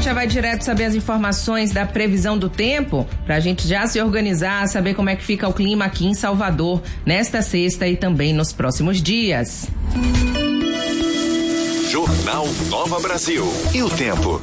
já vai direto saber as informações da previsão do tempo, pra gente já se organizar, saber como é que fica o clima aqui em Salvador nesta sexta e também nos próximos dias. Jornal Nova Brasil. E o tempo?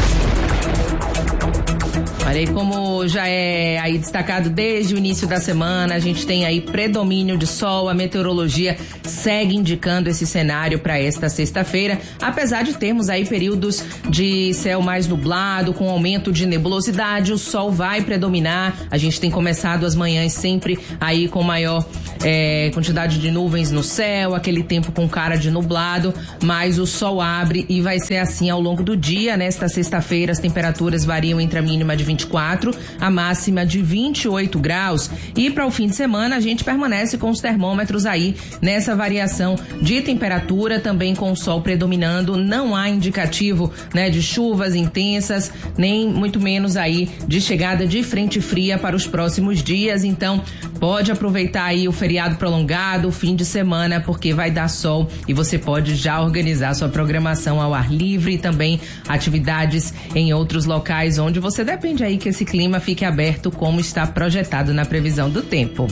Olha aí, como já é aí destacado desde o início da semana, a gente tem aí predomínio de sol, a meteorologia segue indicando esse cenário para esta sexta-feira, apesar de termos aí períodos de céu mais nublado, com aumento de nebulosidade, o sol vai predominar, a gente tem começado as manhãs sempre aí com maior quantidade de nuvens no céu, aquele tempo com cara de nublado, mas o sol abre e vai ser assim ao longo do dia. Nesta sexta-feira as temperaturas variam entre a mínima de 24, a máxima de 28 graus. E para o fim de semana a gente permanece com os termômetros aí nessa variação de temperatura, também com o sol predominando. Não há indicativo, né, de chuvas intensas, nem muito menos aí de chegada de frente fria para os próximos dias. Então pode aproveitar aí o feriado prolongado, o fim de semana, porque vai dar sol e você pode já organizar sua programação ao ar livre e também atividades em outros locais onde você depende aí que esse clima fique aberto como está projetado na previsão do tempo.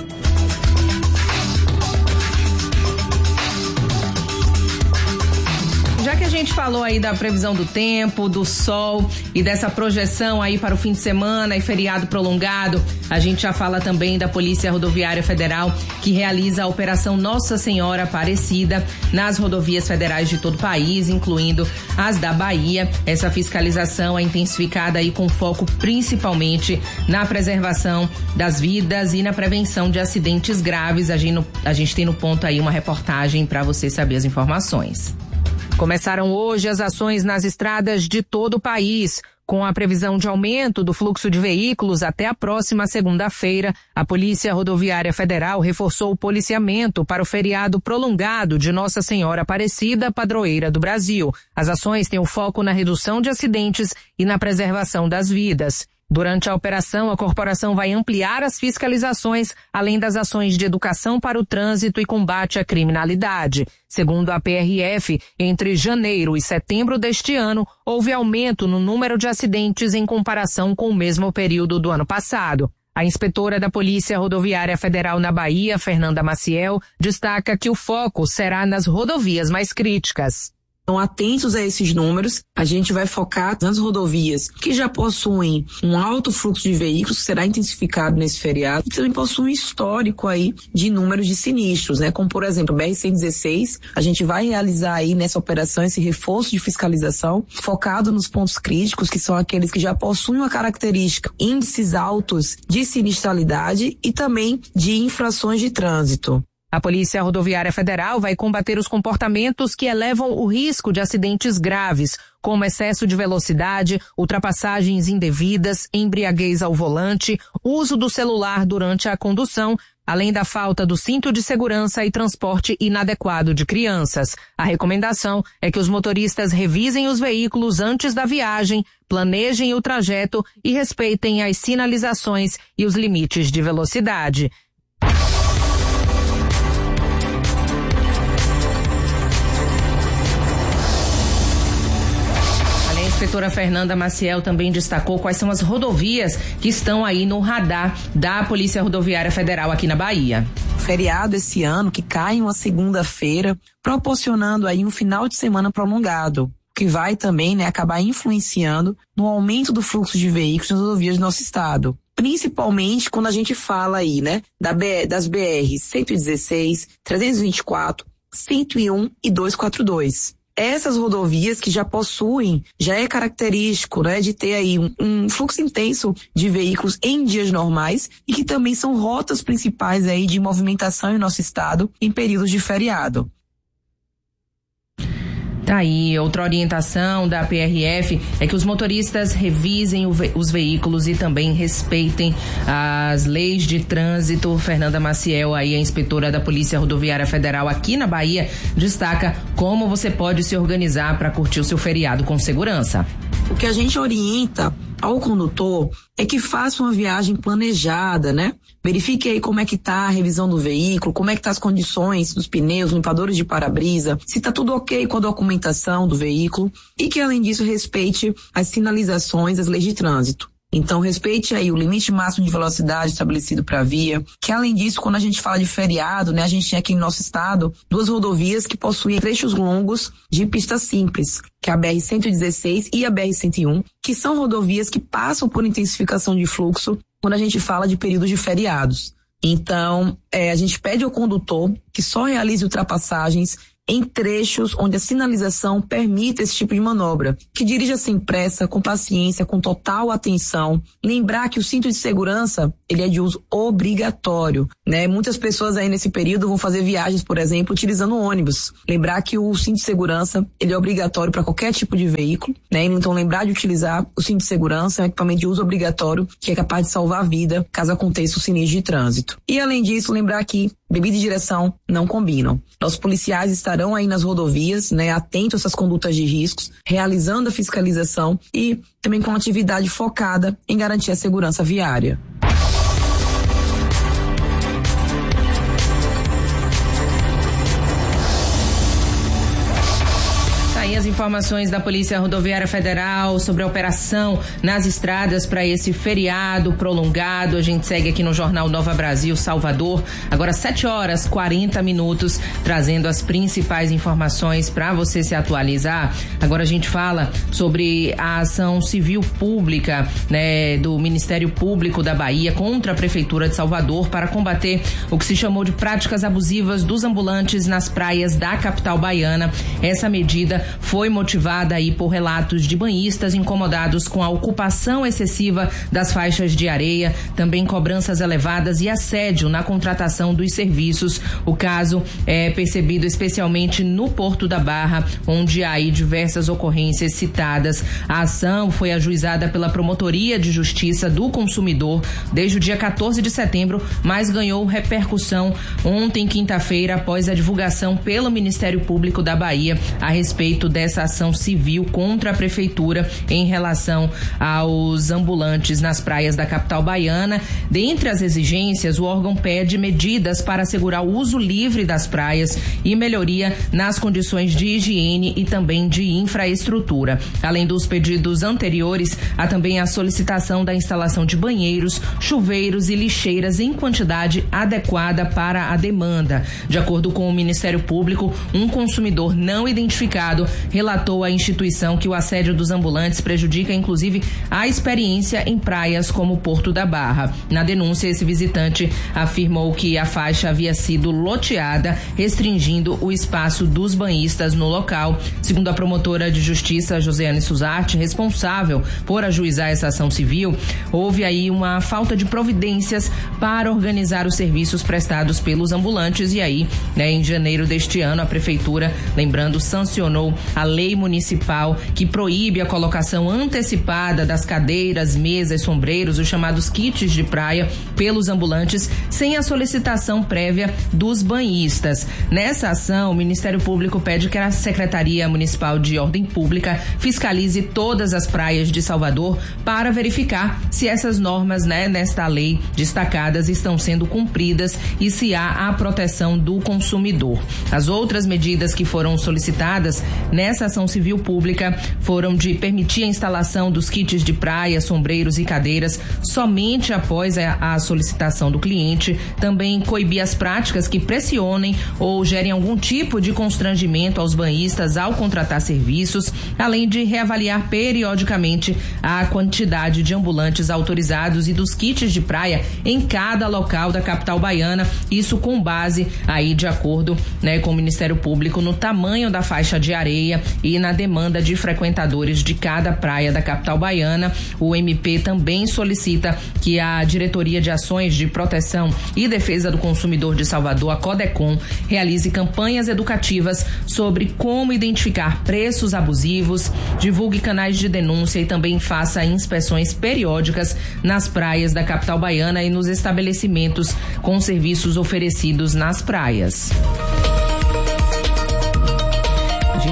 Já que a gente falou aí da previsão do tempo, do sol e dessa projeção aí para o fim de semana e feriado prolongado, a gente já fala também da Polícia Rodoviária Federal, que realiza a Operação Nossa Senhora Aparecida nas rodovias federais de todo o país, incluindo as da Bahia. Essa fiscalização é intensificada aí com foco principalmente na preservação das vidas e na prevenção de acidentes graves. A gente tem no ponto aí uma reportagem para você saber as informações. Começaram hoje as ações nas estradas de todo o país. Com a previsão de aumento do fluxo de veículos até a próxima segunda-feira, a Polícia Rodoviária Federal reforçou o policiamento para o feriado prolongado de Nossa Senhora Aparecida, padroeira do Brasil. As ações têm o foco na redução de acidentes e na preservação das vidas. Durante a operação, a corporação vai ampliar as fiscalizações, além das ações de educação para o trânsito e combate à criminalidade. Segundo a PRF, entre janeiro e setembro deste ano, houve aumento no número de acidentes em comparação com o mesmo período do ano passado. A inspetora da Polícia Rodoviária Federal na Bahia, Fernanda Maciel, destaca que o foco será nas rodovias mais críticas. Então, atentos a esses números, a gente vai focar nas rodovias que já possuem um alto fluxo de veículos, que será intensificado nesse feriado, e também possuem um histórico aí de números de sinistros, né? Como, por exemplo, a BR-116, a gente vai realizar aí nessa operação esse reforço de fiscalização focado nos pontos críticos, que são aqueles que já possuem uma característica, índices altos de sinistralidade e também de infrações de trânsito. A Polícia Rodoviária Federal vai combater os comportamentos que elevam o risco de acidentes graves, como excesso de velocidade, ultrapassagens indevidas, embriaguez ao volante, uso do celular durante a condução, além da falta do cinto de segurança e transporte inadequado de crianças. A recomendação é que os motoristas revisem os veículos antes da viagem, planejem o trajeto e respeitem as sinalizações e os limites de velocidade. A inspetora Fernanda Maciel também destacou quais são as rodovias que estão aí no radar da Polícia Rodoviária Federal aqui na Bahia. Feriado esse ano que cai em uma segunda-feira, proporcionando aí um final de semana prolongado, que vai também, né, acabar influenciando no aumento do fluxo de veículos nas rodovias do nosso estado. Principalmente quando a gente fala aí, né, das BR 116, 324, 101 e 242. Essas rodovias que já possuem, já é característico, né, de ter aí um fluxo intenso de veículos em dias normais e que também são rotas principais aí de movimentação em nosso estado em períodos de feriado. Tá aí, outra orientação da PRF é que os motoristas revisem os veículos e também respeitem as leis de trânsito. Fernanda Maciel, aí, a inspetora da Polícia Rodoviária Federal aqui na Bahia, destaca como você pode se organizar para curtir o seu feriado com segurança. o que a gente orienta ao condutor é que faça uma viagem planejada, né? Verifique aí como é que tá a revisão do veículo, como é que tá as condições dos pneus, limpadores de para-brisa, se tá tudo ok com a documentação do veículo e que, além disso, respeite as sinalizações, as leis de trânsito. Então, respeite aí o limite máximo de velocidade estabelecido para a via, que além disso, quando a gente fala de feriado, né, a gente tem aqui no nosso estado 2 rodovias que possuem trechos longos de pista simples, que é a BR-116 e a BR-101, que são rodovias que passam por intensificação de fluxo quando a gente fala de períodos de feriados. Então, a gente pede ao condutor que só realize ultrapassagens em trechos onde a sinalização permita esse tipo de manobra, que dirija sem pressa, com paciência, com total atenção. Lembrar que o cinto de segurança, ele é de uso obrigatório, né? Muitas pessoas aí nesse período vão fazer viagens, por exemplo, utilizando ônibus. Lembrar que o cinto de segurança, ele é obrigatório para qualquer tipo de veículo, né? Então lembrar de utilizar o cinto de segurança, é um equipamento de uso obrigatório que é capaz de salvar a vida caso aconteça o sinistro de trânsito. E além disso, lembrar que bebida e direção não combinam. Nossos policiais estarão aí nas rodovias, né, atentos a essas condutas de riscos, realizando a fiscalização e também com atividade focada em garantir a segurança viária. As informações da Polícia Rodoviária Federal sobre a operação nas estradas para esse feriado prolongado. A gente segue aqui no Jornal Nova Brasil, Salvador, agora 7h40, trazendo as principais informações para você se atualizar. Agora a gente fala sobre a ação civil pública, né, do Ministério Público da Bahia contra a Prefeitura de Salvador para combater o que se chamou de práticas abusivas dos ambulantes nas praias da capital baiana. Essa medida foi motivada aí por relatos de banhistas incomodados com a ocupação excessiva das faixas de areia, também cobranças elevadas e assédio na contratação dos serviços. O caso é percebido especialmente no Porto da Barra, onde há aí diversas ocorrências citadas. A ação foi ajuizada pela Promotoria de Justiça do Consumidor desde o dia 14 de setembro, mas ganhou repercussão ontem, quinta-feira, após a divulgação pelo Ministério Público da Bahia a respeito dessa ação civil contra a prefeitura em relação aos ambulantes nas praias da capital baiana. Dentre as exigências, o órgão pede medidas para assegurar o uso livre das praias e melhoria nas condições de higiene e também de infraestrutura. Além dos pedidos anteriores, há também a solicitação da instalação de banheiros, chuveiros e lixeiras em quantidade adequada para a demanda. De acordo com o Ministério Público, um consumidor não identificado relatou à instituição que o assédio dos ambulantes prejudica inclusive a experiência em praias como Porto da Barra. Na denúncia, esse visitante afirmou que a faixa havia sido loteada, restringindo o espaço dos banhistas no local. Segundo a promotora de justiça Josiane Suzarte, responsável por ajuizar essa ação civil, houve aí uma falta de providências para organizar os serviços prestados pelos ambulantes e aí, né, em janeiro deste ano, a prefeitura, lembrando, sancionou a lei municipal que proíbe a colocação antecipada das cadeiras, mesas, sombreiros, os chamados kits de praia, pelos ambulantes, sem a solicitação prévia dos banhistas. Nessa ação, o Ministério Público pede que a Secretaria Municipal de Ordem Pública fiscalize todas as praias de Salvador para verificar se essas normas, né, nesta lei destacadas estão sendo cumpridas e se há a proteção do consumidor. As outras medidas que foram solicitadas nessa ação civil pública foram de permitir a instalação dos kits de praia, sombreiros e cadeiras somente após a solicitação do cliente, também coibir as práticas que pressionem ou gerem algum tipo de constrangimento aos banhistas ao contratar serviços, além de reavaliar periodicamente a quantidade de ambulantes autorizados e dos kits de praia em cada local da capital baiana, isso com base aí de acordo, né, com o Ministério Público no tamanho da faixa de areia e na demanda de frequentadores de cada praia da capital baiana. O MP também solicita que a Diretoria de Ações de Proteção e Defesa do Consumidor de Salvador, a Codecom, realize campanhas educativas sobre como identificar preços abusivos, divulgue canais de denúncia e também faça inspeções periódicas nas praias da capital baiana e nos estabelecimentos com serviços oferecidos nas praias. A gente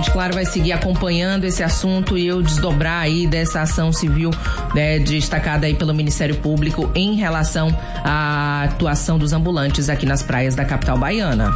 gente, claro, vai seguir acompanhando esse assunto e eu desdobrar aí dessa ação civil, né, destacada aí pelo Ministério Público em relação à atuação dos ambulantes aqui nas praias da capital baiana.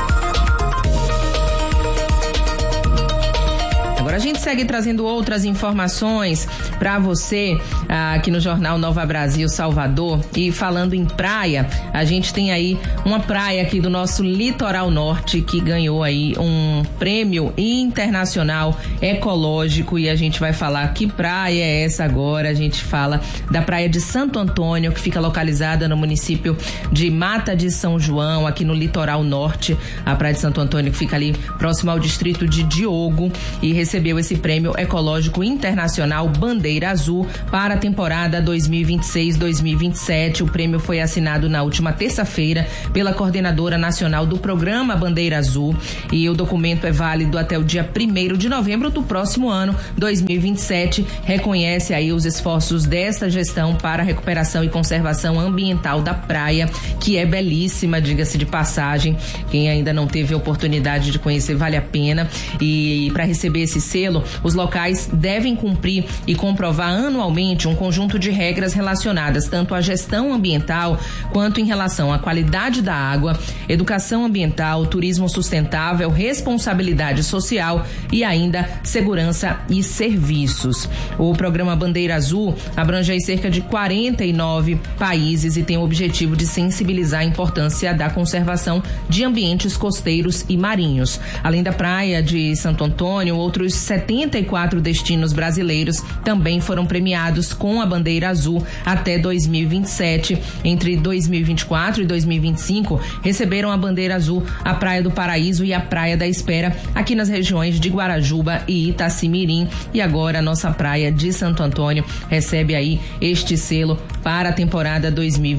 Agora a gente segue trazendo outras informações para você aqui no Jornal Nova Brasil Salvador. E falando em praia, a gente tem aí uma praia aqui do nosso litoral norte que ganhou aí um prêmio internacional ecológico, e a gente vai falar que praia é essa agora. A gente fala da praia de Santo Antônio, que fica localizada no município de Mata de São João, aqui no litoral norte. A praia de Santo Antônio fica ali próximo ao distrito de Diogo e recebeu esse prêmio ecológico internacional Bandeira Azul para a temporada 2026-2027. O prêmio foi assinado na última terça-feira pela coordenadora nacional do programa Bandeira Azul, e o documento é válido até o dia 1º de novembro do próximo ano, 2027. Reconhece aí os esforços desta gestão para a recuperação e conservação ambiental da praia, que é belíssima, diga-se de passagem. Quem ainda não teve a oportunidade de conhecer, vale a pena. E para receber esse selo, os locais devem cumprir e comprovar anualmente um conjunto de regras relacionadas tanto à gestão ambiental quanto em relação à qualidade da água, educação ambiental, turismo sustentável, responsabilidade social e ainda segurança e serviços. O programa Bandeira Azul abrange aí cerca de 49 países e tem o objetivo de sensibilizar a importância da conservação de ambientes costeiros e marinhos. Além da praia de Santo Antônio, outros 74 destinos brasileiros também foram premiados com a Bandeira Azul até 2027. Entre 2024 e 2025, receberam a Bandeira Azul a Praia do Paraíso e a Praia da Espera, aqui nas regiões de Guarajuba e Itacimirim. E agora a nossa praia de Santo Antônio recebe aí este selo para a temporada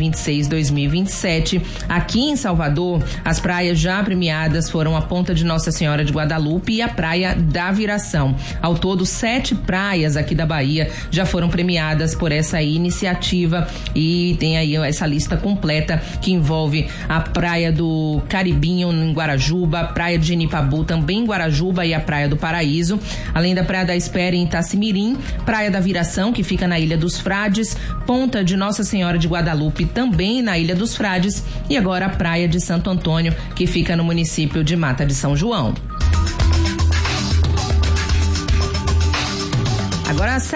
2026-2027. Aqui em Salvador, as praias já premiadas foram a Ponta de Nossa Senhora de Guadalupe e a Praia da Viração. Ao todo, 7 praias aqui da Bahia já foram premiadas por essa iniciativa, e tem aí essa lista completa que envolve a Praia do Caribinho em Guarajuba, a Praia de Genipabu também em Guarajuba e a Praia do Paraíso, além da Praia da Espera em Itacimirim, Praia da Viração, que fica na Ilha dos Frades, Ponta de Nossa Senhora de Guadalupe também na Ilha dos Frades, e agora a Praia de Santo Antônio, que fica no município de Mata de São João. Agora às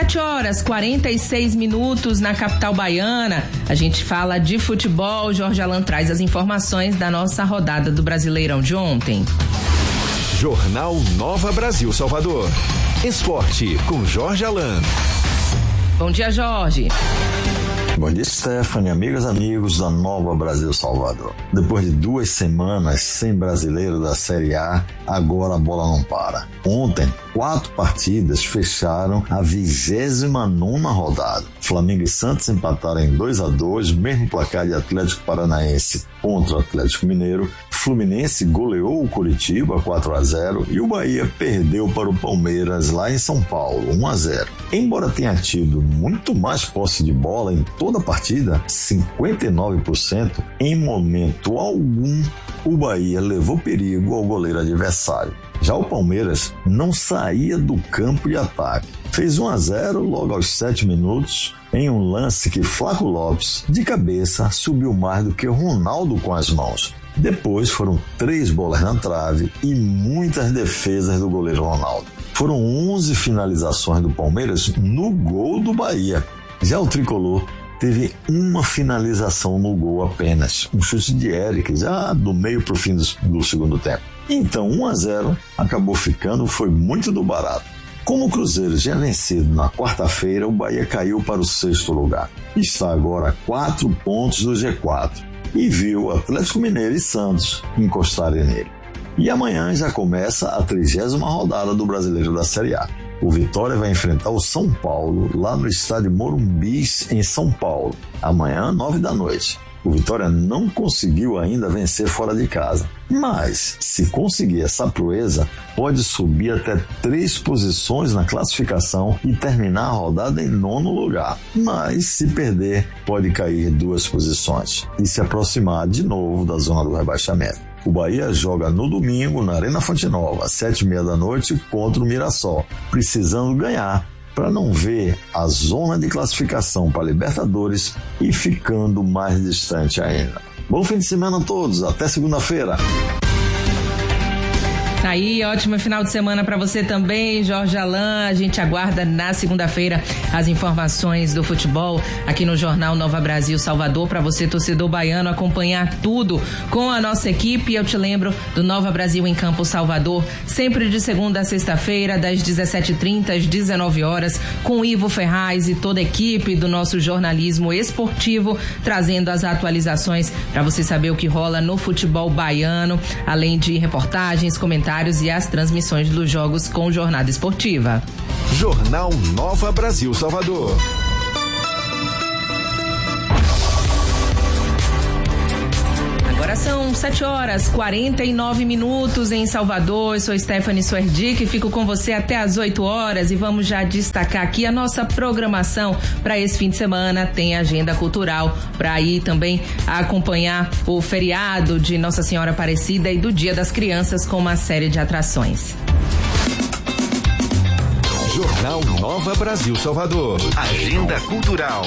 7h46 na capital baiana, a gente fala de futebol. Jorge Alan traz as informações da nossa rodada do Brasileirão de ontem. Jornal Nova Brasil Salvador. Esporte com Jorge Alan. Bom dia, Jorge. Bom dia, Stephanie, amigas e amigos da Nova Brasil Salvador. Depois de 2 semanas sem brasileiro da Série A, agora a bola não para. Ontem, 4 partidas fecharam a 29ª rodada. Flamengo e Santos empataram em 2-2, mesmo placar de Atlético Paranaense contra o Atlético Mineiro. Fluminense goleou o Coritiba 4-0 e o Bahia perdeu para o Palmeiras lá em São Paulo 1-0. Embora tenha tido muito mais posse de bola em toda a partida, 59%, em momento algum o Bahia levou perigo ao goleiro adversário. Já o Palmeiras não saía do campo de ataque. Fez 1-0 logo aos 7 minutos, em um lance que Flaco Lopes, de cabeça, subiu mais do que o Ronaldo com as mãos. Depois foram 3 bolas na trave e muitas defesas do goleiro Ronaldo. Foram 11 finalizações do Palmeiras no gol do Bahia. Já o tricolor teve uma finalização no gol apenas, um chute de Eric, já do meio para o fim do segundo tempo. Então 1-0 acabou ficando, foi muito do barato. Como o Cruzeiro já vencido na quarta-feira, o Bahia caiu para o 6º lugar. Está agora a 4 pontos do G4 e viu Atlético Mineiro e Santos encostarem nele. E amanhã já começa a 30ª rodada do Brasileiro da Série A. O Vitória vai enfrentar o São Paulo lá no estádio Morumbi, em São Paulo, amanhã 9h. O Vitória não conseguiu ainda vencer fora de casa, mas se conseguir essa proeza, pode subir até 3 posições na classificação e terminar a rodada em 9º lugar. Mas se perder, pode cair 2 posições e se aproximar de novo da zona do rebaixamento. O Bahia joga no domingo na Arena Fonte Nova, às 7h30 contra o Mirassol, precisando ganhar para não ver a zona de classificação para Libertadores e ficando mais distante ainda. Bom fim de semana a todos, até segunda-feira. Aí, ótimo final de semana para você também, Jorge Alain. A gente aguarda na segunda-feira as informações do futebol aqui no Jornal Nova Brasil Salvador, para você, torcedor baiano, acompanhar tudo com a nossa equipe. Eu te lembro do Nova Brasil em Campo Salvador, sempre de segunda a sexta-feira, das 17h30 às 19h, com Ivo Ferraz e toda a equipe do nosso jornalismo esportivo, trazendo as atualizações para você saber o que rola no futebol baiano, além de reportagens, comentários e as transmissões dos jogos com jornada esportiva. Jornal Nova Brasil Salvador. Agora são 7h49 em Salvador. Eu sou Stephanie Suerdic e fico com você até às 8h e vamos já destacar aqui a nossa programação para esse fim de semana. Tem agenda cultural para ir também acompanhar o feriado de Nossa Senhora Aparecida e do Dia das Crianças com uma série de atrações. Jornal Nova Brasil Salvador. Agenda cultural.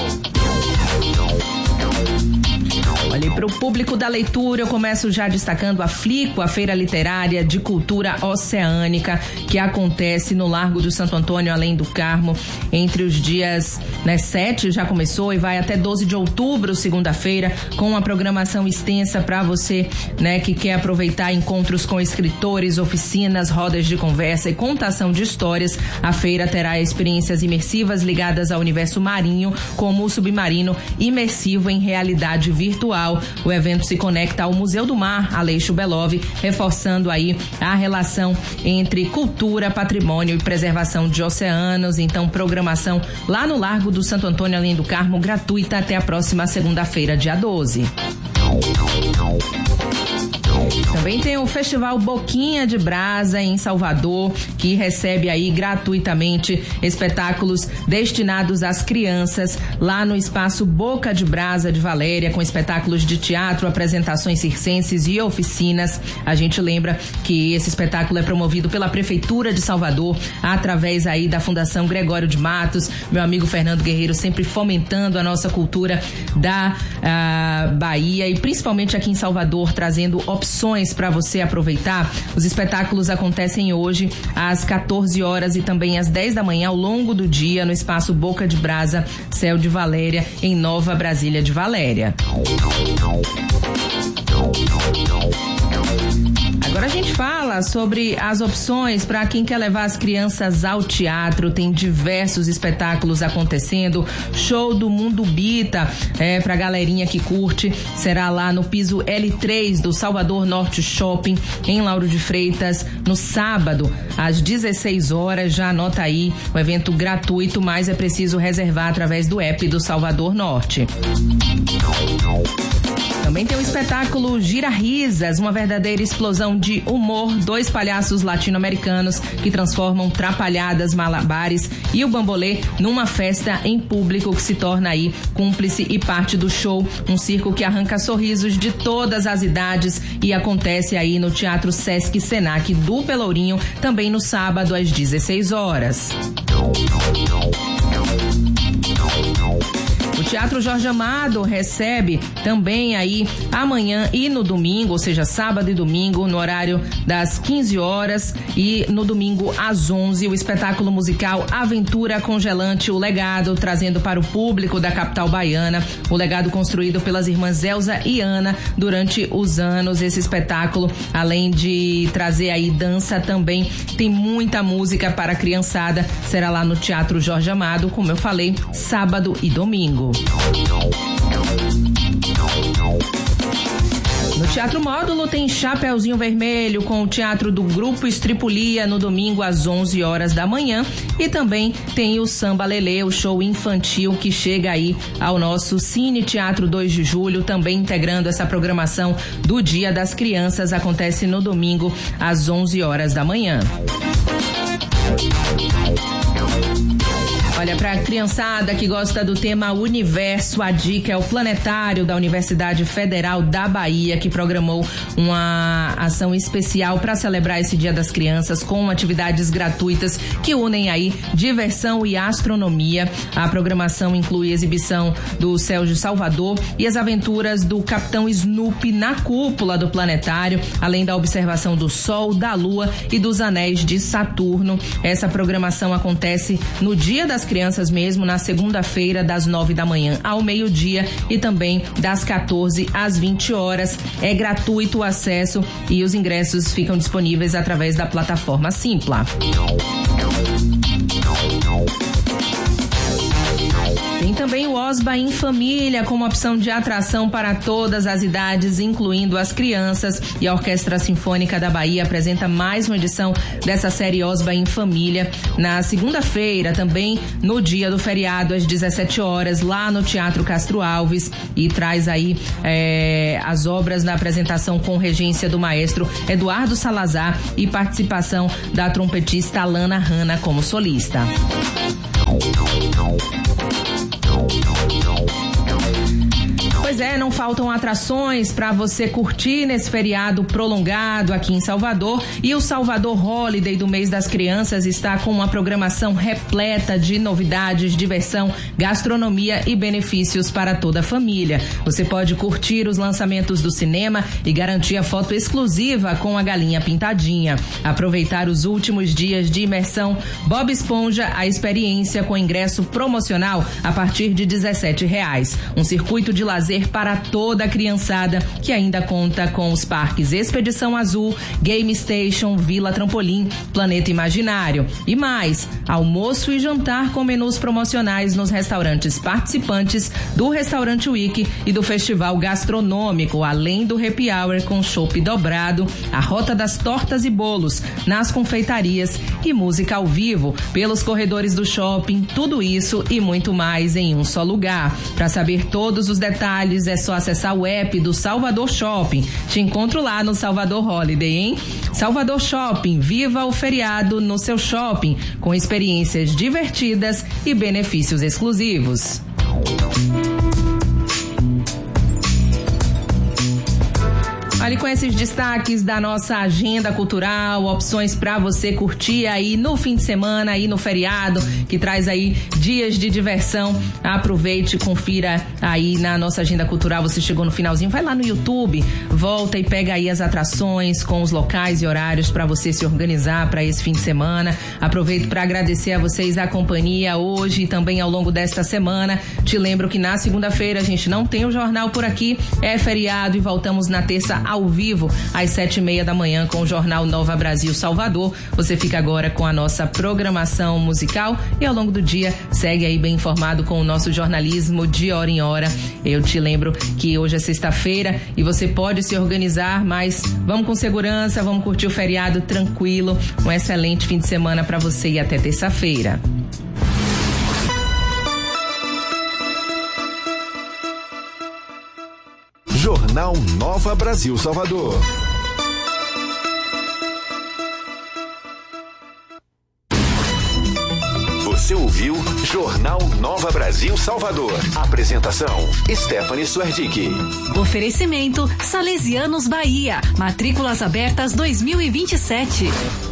Olha, para o público da leitura, eu começo já destacando a Flico, a Feira Literária de Cultura Oceânica, que acontece no Largo do Santo Antônio, além do Carmo, entre os dias 7, já começou, e vai até 12 de outubro, segunda-feira, com uma programação extensa para você, que quer aproveitar encontros com escritores, oficinas, rodas de conversa e contação de histórias. A feira terá experiências imersivas ligadas ao universo marinho, como o submarino imersivo em realidade virtual. O evento se conecta ao Museu do Mar, Aleixo Belov, reforçando aí a relação entre cultura, patrimônio e preservação de oceanos. Então, programação lá no Largo do Santo Antônio, além do Carmo, gratuita até a próxima segunda-feira, dia 12. Também tem o Festival Boquinha de Brasa em Salvador, que recebe aí gratuitamente espetáculos destinados às crianças lá no espaço Boca de Brasa de Valéria, com espetáculos de teatro, apresentações circenses e oficinas. A gente lembra que esse espetáculo é promovido pela Prefeitura de Salvador, através aí da Fundação Gregório de Matos. Meu amigo Fernando Guerreiro sempre fomentando a nossa cultura da Bahia, e principalmente aqui em Salvador, trazendo opções para você aproveitar. Os espetáculos acontecem hoje às 14h e também às 10 da manhã, ao longo do dia, no espaço Boca de Brasa, Céu de Valéria, em Nova Brasília de Valéria. Agora a gente fala sobre as opções para quem quer levar as crianças ao teatro. Tem diversos espetáculos acontecendo. Show do Mundo Bita, pra galerinha que curte, será lá no piso L3 do Salvador Norte Shopping, em Lauro de Freitas, no sábado, às 16h. Já anota aí, o evento gratuito, mas é preciso reservar através do app do Salvador Norte. Também tem o espetáculo Gira Risas, uma verdadeira explosão de humor. 2 palhaços latino-americanos que transformam trapalhadas, malabares e o bambolê numa festa em público, que se torna aí cúmplice e parte do show. Um circo que arranca sorrisos de todas as idades e acontece aí no Teatro Sesc Senac do Pelourinho, também no sábado às 16h. O Teatro Jorge Amado recebe também aí amanhã e no domingo, ou seja, sábado e domingo, no horário das 15h e no domingo às 11h, o espetáculo musical Aventura Congelante, o Legado, trazendo para o público da capital baiana o legado construído pelas irmãs Elza e Ana durante os anos. Esse espetáculo, além de trazer aí dança, também tem muita música para a criançada. Será lá no Teatro Jorge Amado, como eu falei, sábado e domingo. No Teatro Módulo tem Chapeuzinho Vermelho, com o teatro do Grupo Estripulia, no domingo às 11h da manhã. E também tem o Samba Lelê, o show infantil que chega aí ao nosso Cine Teatro 2 de Julho, também integrando essa programação do Dia das Crianças. Acontece no domingo às 11h da manhã. Olha, para a criançada que gosta do tema universo, a dica é o Planetário da Universidade Federal da Bahia, que programou uma ação especial para celebrar esse Dia das Crianças com atividades gratuitas que unem aí diversão e astronomia. A programação inclui exibição do Céu de Salvador e as aventuras do Capitão Snoopy na cúpula do planetário, além da observação do Sol, da Lua e dos anéis de Saturno. Essa programação acontece no Dia das Crianças mesmo, na segunda-feira, das 9 da manhã ao meio-dia e também das 14 às 20 horas. É gratuito o acesso e os ingressos ficam disponíveis através da plataforma Simpla. Tem também o Osba em Família, como opção de atração para todas as idades, incluindo as crianças. E a Orquestra Sinfônica da Bahia apresenta mais uma edição dessa série Osba em Família na segunda-feira, também no dia do feriado, às 17 horas, lá no Teatro Castro Alves. E traz aí as obras na apresentação com regência do maestro Eduardo Salazar e participação da trompetista Alana Hanna como solista. Pois é, não faltam atrações para você curtir nesse feriado prolongado aqui em Salvador, e o Salvador Holiday do mês das crianças está com uma programação repleta de novidades, diversão, gastronomia e benefícios para toda a família. Você pode curtir os lançamentos do cinema e garantir a foto exclusiva com a galinha pintadinha. Aproveitar os últimos dias de imersão Bob Esponja, a experiência com ingresso promocional a partir de R$17. Um circuito de lazer para toda a criançada, que ainda conta com os parques Expedição Azul, Game Station, Vila Trampolim, Planeta Imaginário e mais, almoço e jantar com menus promocionais nos restaurantes participantes do Restaurante Week e do Festival Gastronômico, além do Happy Hour com chopp dobrado, a Rota das Tortas e Bolos nas confeitarias e música ao vivo pelos corredores do shopping. Tudo isso e muito mais em um só lugar. Para saber todos os detalhes, é só acessar o app do Salvador Shopping. Te encontro lá no Salvador Holiday, hein? Salvador Shopping, viva o feriado no seu shopping, com experiências divertidas e benefícios exclusivos. Ali com esses destaques da nossa agenda cultural, opções para você curtir aí no fim de semana, aí no feriado, que traz aí dias de diversão. Aproveite, confira aí na nossa agenda cultural. Você chegou no finalzinho, vai lá no YouTube, volta e pega aí as atrações com os locais e horários para você se organizar para esse fim de semana. Aproveito para agradecer a vocês a companhia hoje e também ao longo desta semana. Te lembro que na segunda-feira a gente não tem o jornal por aqui, é feriado, e voltamos na terça ao vivo às 7:30 da manhã com o Jornal Nova Brasil Salvador. Você fica agora com a nossa programação musical e ao longo do dia segue aí bem informado com o nosso jornalismo de hora em hora. Eu te lembro que hoje é sexta-feira e você pode se organizar, mas vamos com segurança, vamos curtir o feriado tranquilo. Um excelente fim de semana para você e até terça-feira. Jornal Nova Brasil Salvador. Você ouviu Jornal Nova Brasil Salvador. Apresentação: Stephanie Suerdick. Oferecimento: Salesianos Bahia. Matrículas abertas 2027.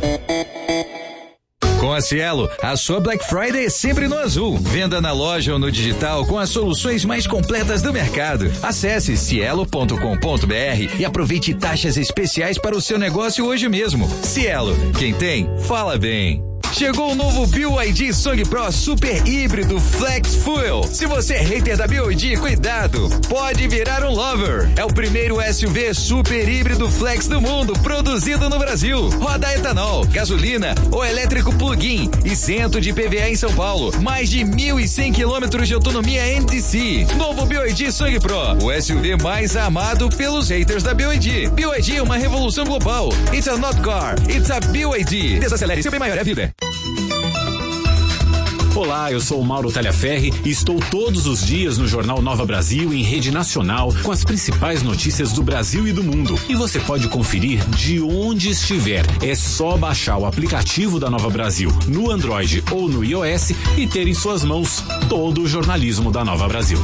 Com a Cielo, a sua Black Friday é sempre no azul. Venda na loja ou no digital com as soluções mais completas do mercado. Acesse cielo.com.br e aproveite taxas especiais para o seu negócio hoje mesmo. Cielo, quem tem, fala bem. Chegou o novo BYD Song Pro Super Híbrido Flex Fuel. Se você é hater da BYD, cuidado, pode virar um lover. É o primeiro SUV super híbrido flex do mundo, produzido no Brasil. Roda etanol, gasolina ou elétrico plug-in, isento de IPVA em São Paulo. Mais de 1.100 quilômetros de autonomia NTC. Novo BYD Song Pro, o SUV mais amado pelos haters da BYD. BYD é uma revolução global. It's a not car, it's a BYD. Desacelere, seu bem maior é a vida. Olá, eu sou o Mauro Talhaferri e estou todos os dias no Jornal Nova Brasil em rede nacional com as principais notícias do Brasil e do mundo. E você pode conferir de onde estiver. É só baixar o aplicativo da Nova Brasil no Android ou no iOS e ter em suas mãos todo o jornalismo da Nova Brasil.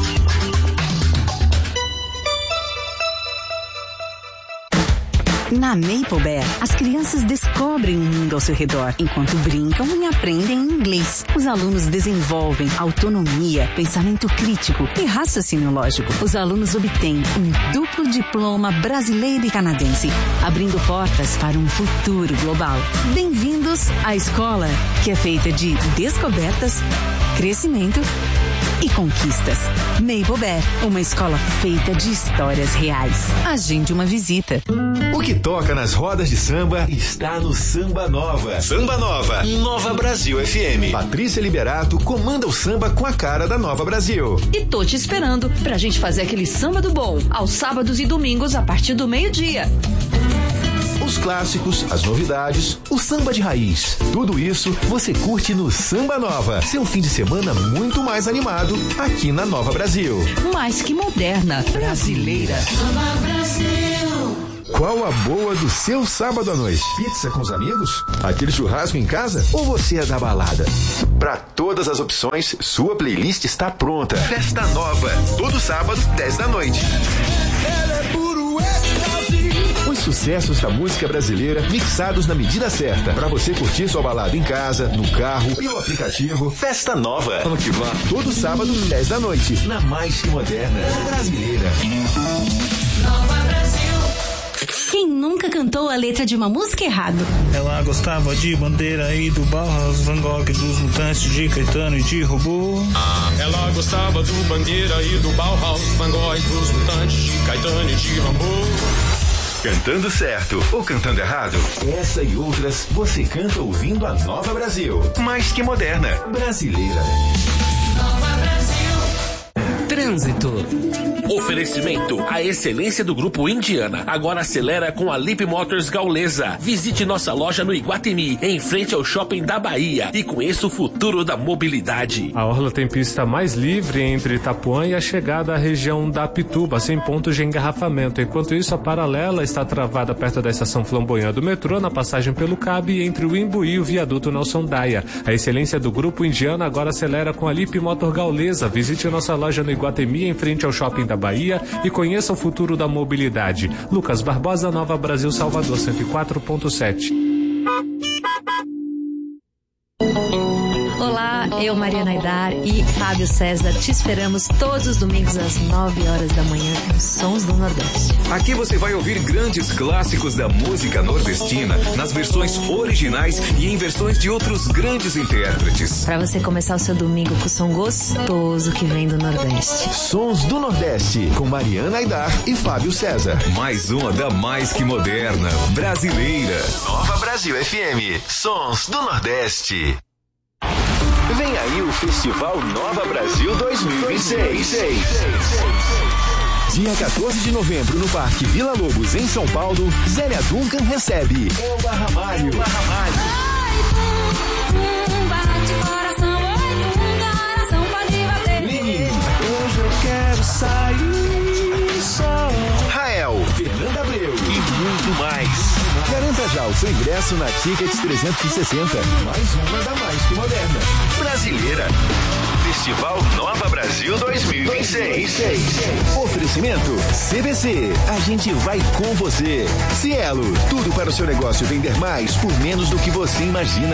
Na Maple Bear, as crianças descobrem o mundo ao seu redor, enquanto brincam e aprendem inglês. Os alunos desenvolvem autonomia, pensamento crítico e raciocínio lógico. Os alunos obtêm um duplo diploma brasileiro e canadense, abrindo portas para um futuro global. Bem-vindos à escola, que é feita de descobertas, crescimento e conquistas. Maple Bear, uma escola feita de histórias reais. Agende uma visita. O que toca nas rodas de samba está no Samba Nova. Samba Nova, Nova Brasil FM. Patrícia Liberato comanda o samba com a cara da Nova Brasil. E tô te esperando pra gente fazer aquele samba do bom, aos sábados e domingos a partir do meio-dia. Os clássicos, as novidades, o samba de raiz. Tudo isso você curte no Samba Nova. Seu fim de semana muito mais animado aqui na Nova Brasil. Mais que moderna, brasileira. Nova Brasil. Qual a boa do seu sábado à noite? Pizza com os amigos? Aquele churrasco em casa? Ou você é da balada? Para todas as opções, sua playlist está pronta. Festa Nova, todo sábado, 10 da noite. Ela é puro êxtase. Os sucessos da música brasileira mixados na medida certa. Para você curtir sua balada em casa, no carro, pelo aplicativo. Festa Nova. Ano que vem, todo sábado, 10 da noite. Na mais que moderna brasileira. Nova Brasil. Quem nunca cantou a letra de uma música errado? Ela gostava de Bandeira e do Bauhaus, Van Gogh, dos Mutantes, de Caetano e de Robô. Ela gostava do Bandeira e do Bauhaus, Van Gogh, dos Mutantes, de Caetano e de Rambo. Cantando certo ou cantando errado? Essa e outras você canta ouvindo a Nova Brasil. Mais que moderna, brasileira. Nova Brasil. Trânsito. Oferecimento: a excelência do Grupo Indiana. Agora acelera com a Lip Motors Gaulesa. Visite nossa loja no Iguatemi, em frente ao Shopping da Bahia, e conheça o futuro da mobilidade. A orla tem pista mais livre entre Itapuã e a chegada à região da Pituba, sem pontos de engarrafamento. Enquanto isso, a paralela está travada perto da estação Flamboyant do metrô, na passagem pelo Cabe, entre o Imbuí e o viaduto Nelson Daia. A excelência do Grupo Indiana agora acelera com a Lip Motor Gaulesa. Visite nossa loja no Iguatemi, em frente ao Shopping da Bahia, e conheça o futuro da mobilidade. Lucas Barbosa, Nova Brasil, Salvador, 104.7. Olá, eu, Mariana Aidar e Fábio César, te esperamos todos os domingos às 9 horas da manhã com Sons do Nordeste. Aqui você vai ouvir grandes clássicos da música nordestina nas versões originais e em versões de outros grandes intérpretes. Para você começar o seu domingo com o som gostoso que vem do Nordeste. Sons do Nordeste, com Mariana Aidar e Fábio César. Mais uma da mais que moderna, brasileira. Nova Brasil FM, Sons do Nordeste. Vem aí o Festival Nova Brasil 2026. Dia 14 de novembro, no Parque Vila Lobos, em São Paulo, Zélia Duncan recebe Elba Ramalho. Lenin. Hoje eu quero sair só. Rael, Fernanda Abreu e muito mais. Garanta já o seu ingresso na Tickets 360. Mais uma da mais que moderna. Brasileira. Festival Nova Brasil 2026. Oferecimento CVC. A gente vai com você. Cielo. Tudo para o seu negócio vender mais por menos do que você imagina.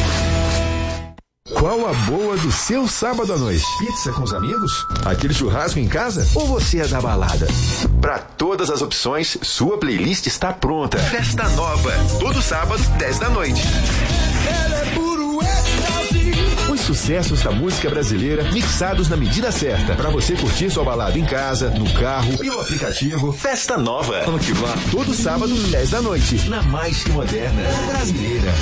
Qual a boa do seu sábado à noite? Pizza com os amigos? Aquele churrasco em casa? Ou você é da balada? Para todas as opções, sua playlist está pronta. Festa Nova, todo sábado, 10 da noite. Ela é puro êxtase. Os sucessos da música brasileira mixados na medida certa. Para você curtir sua balada em casa, no carro, pelo aplicativo. Festa Nova. Ano que vem, todo sábado, 10 da noite. Na mais que moderna, brasileira.